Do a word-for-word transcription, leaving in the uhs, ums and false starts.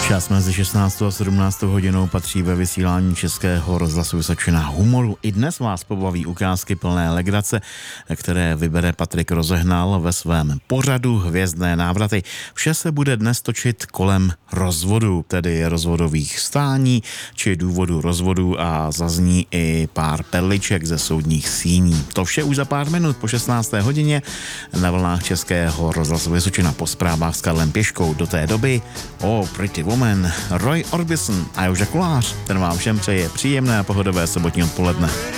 Čas mezi šestnáctou a sedmnáctou hodinou patří ve vysílání Českého rozhlasu Vysočina humoru. I dnes vás pobaví ukázky plné legrace, které vybere Patrik Rozehnal ve svém pořadu Hvězdné návraty. Vše se bude dnes točit kolem rozvodu, tedy rozvodových stání či důvodu rozvodu a zazní i pár perliček ze soudních síní. To vše už za pár minut po šestnácté hodině na vlnách Českého rozhlasu Vysočina po zprávách s Karlem Pěškou. Do té doby o Pretty Woman, Roy Orbison a Joža Kolář. Ten vám všem přeje příjemné a pohodové sobotní odpoledne.